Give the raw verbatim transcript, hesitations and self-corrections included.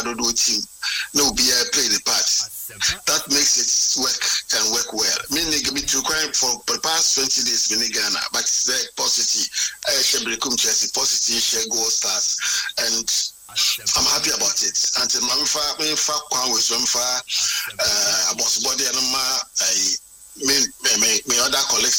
do team. No be I play the parts. That makes it work and work well. Me nigga be too crying for the past twenty days in Ghana, but it's very positive. I shall become Chelsea positive, share goal stars, and I'm happy about it. Until my father, my father, was my father, uh, about body and my, I, me, me, me other colleagues